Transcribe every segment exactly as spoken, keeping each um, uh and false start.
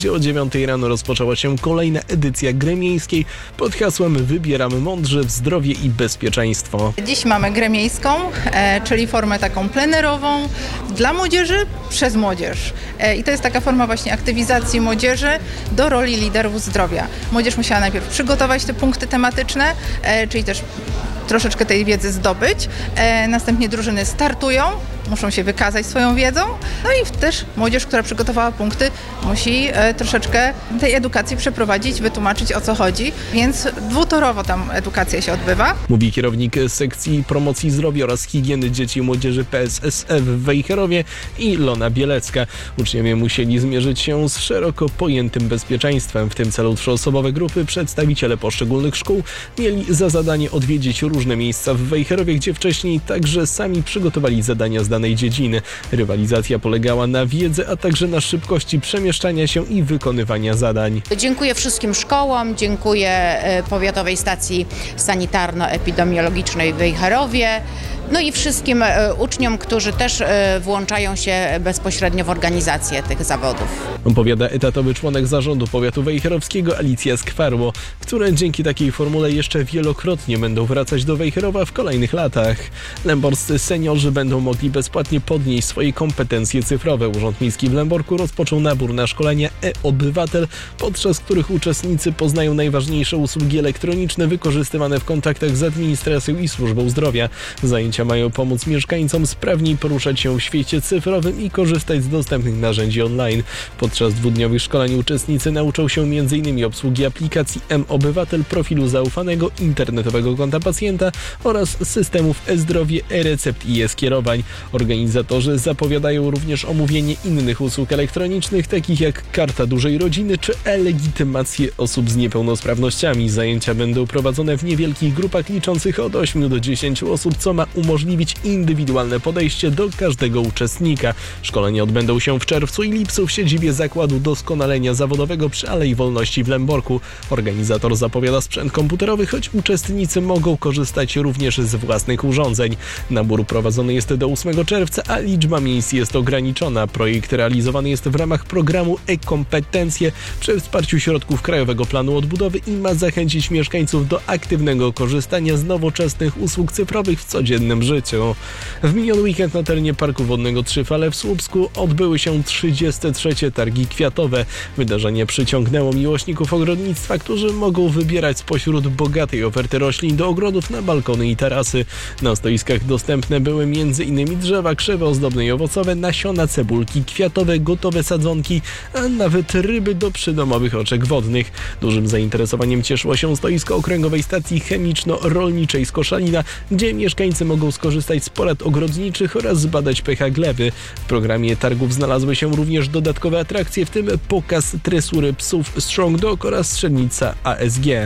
O dziewiątej rano rozpoczęła się kolejna edycja Gry Miejskiej pod hasłem Wybieramy mądrze w zdrowie i bezpieczeństwo. Dziś mamy grę miejską, e, czyli formę taką plenerową dla młodzieży przez młodzież. E, I to jest taka forma właśnie aktywizacji młodzieży do roli liderów zdrowia. Młodzież musiała najpierw przygotować te punkty tematyczne, e, czyli też troszeczkę tej wiedzy zdobyć. E, następnie drużyny startują, muszą się wykazać swoją wiedzą. No i też młodzież, która przygotowała punkty, musi e, troszeczkę tej edukacji przeprowadzić, wytłumaczyć, o co chodzi. Więc dwutorowo tam edukacja się odbywa. Mówi kierownik sekcji promocji zdrowia oraz higieny dzieci i młodzieży P S S F w Wejherowie Ilona Bielecka. Uczniowie musieli zmierzyć się z szeroko pojętym bezpieczeństwem. W tym celu trzyosobowe grupy przedstawiciele poszczególnych szkół mieli za zadanie odwiedzić różne miejsca w Wejherowie, gdzie wcześniej także sami przygotowali zadania z danej dziedziny. Rywalizacja polegała na wiedzy, a także na szybkości przemieszczania się i wykonywania zadań. Dziękuję wszystkim szkołom, dziękuję Powiatowej Stacji Sanitarno-Epidemiologicznej w Wejherowie, no i wszystkim uczniom, którzy też włączają się bezpośrednio w organizację tych zawodów. Opowiada etatowy członek zarządu powiatu wejherowskiego Alicja Skwarło, które dzięki takiej formule jeszcze wielokrotnie będą wracać do Wejherowa w kolejnych latach. Lęborscy seniorzy będą mogli bezpłatnie podnieść swoje kompetencje cyfrowe. Urząd Miejski w Lęborku rozpoczął nabór na szkolenia e-Obywatel, podczas których uczestnicy poznają najważniejsze usługi elektroniczne wykorzystywane w kontaktach z administracją i służbą zdrowia. Zajęcia mają pomóc mieszkańcom sprawniej poruszać się w świecie cyfrowym i korzystać z dostępnych narzędzi online. Podczas dwudniowych szkoleń uczestnicy nauczą się między innymi obsługi aplikacji M-Obywatel, profilu zaufanego, internetowego konta pacjenta oraz systemów e-zdrowie, e-recept i e-skierowań. Organizatorzy zapowiadają również omówienie innych usług elektronicznych, takich jak Karta Dużej Rodziny czy e-legitymację osób z niepełnosprawnościami. Zajęcia będą prowadzone w niewielkich grupach liczących od ośmiu do dziesięciu osób, co ma umożliwić indywidualne podejście do każdego uczestnika. Szkolenia odbędą się w czerwcu i lipcu w siedzibie Zakładu Doskonalenia Zawodowego przy Alei Wolności w Lęborku. Organizator zapowiada sprzęt komputerowy, choć uczestnicy mogą korzystać również z własnych urządzeń. Nabór prowadzony jest do ósmego czerwca, a liczba miejsc jest ograniczona. Projekt realizowany jest w ramach programu e-Kompetencje przy wsparciu środków Krajowego Planu Odbudowy i ma zachęcić mieszkańców do aktywnego korzystania z nowoczesnych usług cyfrowych w codziennym życiu. W miniony weekend na terenie Parku Wodnego Trzy Fale w Słupsku odbyły się trzydzieste trzecie Targi Kwiatowe. Wydarzenie przyciągnęło miłośników ogrodnictwa, którzy mogą wybierać spośród bogatej oferty roślin do ogrodów na balkony i tarasy. Na stoiskach dostępne były między innymi drzewa, krzewy ozdobne i owocowe, nasiona, cebulki, kwiatowe, gotowe sadzonki, a nawet ryby do przydomowych oczek wodnych. Dużym zainteresowaniem cieszyło się stoisko Okręgowej Stacji Chemiczno-Rolniczej z Koszalina, gdzie mieszkańcy mogą skorzystać z porad ogrodniczych oraz zbadać pH gleby. W programie targów znalazły się również dodatkowe atrakcje, w tym pokaz tresury psów Strong Dog oraz strzelnica A S G.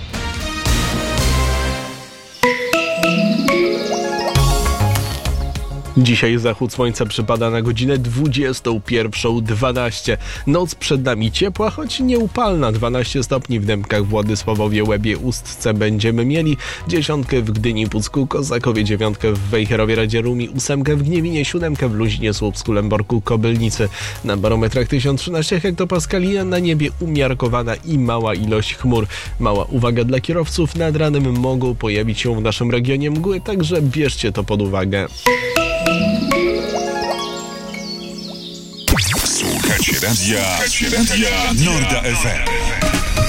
Dzisiaj zachód słońca przypada na godzinę dwudziestą pierwszą dwanaście. Noc przed nami ciepła, choć nieupalna. dwanaście stopni w Dębkach, Władysławowie, Łebie, Ustce będziemy mieli. Dziesiątkę w Gdyni, Pucku, Kozakowie, dziewiątkę w Wejherowie, Radzie Rumi, ósemkę w Gniewinie, siódemkę w Luzinie, Słupsku, Lęborku, Kobylnicy. Na barometrach tysiąc trzynaście hektopaskali, a na niebie umiarkowana i mała ilość chmur. Mała uwaga dla kierowców, nad ranem mogą pojawić się w naszym regionie mgły, także bierzcie to pod uwagę. Słuchacie radia, Słuchacie radia Norda F M.